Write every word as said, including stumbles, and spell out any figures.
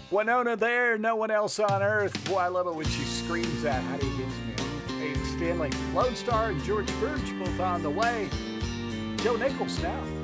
Winona there, no one else on earth. Boy, I love it when she screams that. How do you get to me? Aiden Stanley, Lone Star, and George Birch both on the way. Joe Nichols now.